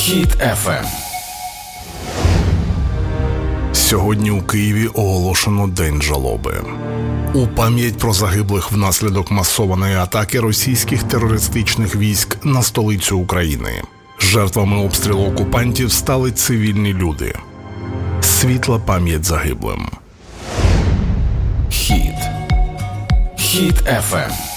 Хіт FM. Сьогодні у Києві оголошено День жалоби. У пам'ять про загиблих внаслідок масованої атаки російських терористичних військ на столицю України. Жертвами обстрілу окупантів стали цивільні люди. Світла пам'ять загиблим. Хіт FM.